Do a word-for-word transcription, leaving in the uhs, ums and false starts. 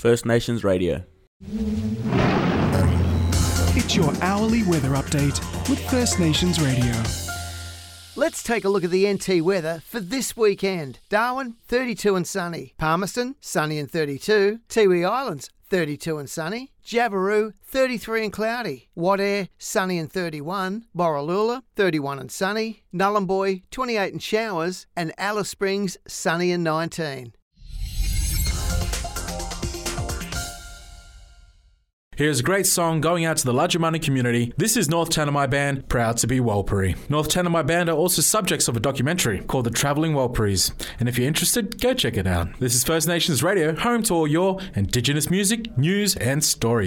First Nations Radio. It's your hourly weather update with First Nations Radio. Let's take a look at the N T weather for this weekend. Darwin, thirty-two and sunny. Palmerston, sunny and thirty-two. Tiwi Islands, thirty-two and sunny. Jabiru, thirty-three and cloudy. Wadair, sunny and thirty-one. Borroloola, thirty-one and sunny. Nullumboy, twenty-eight and showers. And Alice Springs, sunny and nineteen. Here's a great song going out to the Ludjamani community. This is North Tanami Band, proud to be Warlpiri. North Tanami Band are also subjects of a documentary called The Travelling Warlpiris. And if you're interested, go check it out. This is First Nations Radio, home to all your Indigenous music, news and stories.